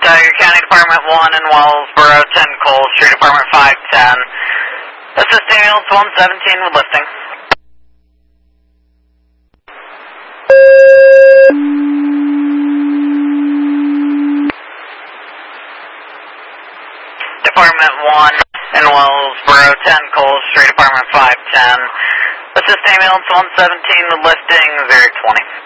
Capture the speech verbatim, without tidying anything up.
Tiger County Department one in Wellsboro, ten Cole Street, Department five ten. Assist ambulance one seventeen with lifting. Department one in Wellsboro, ten Cole Street, Department five ten. Assist ambulance one seventeen with lifting, zero twenty.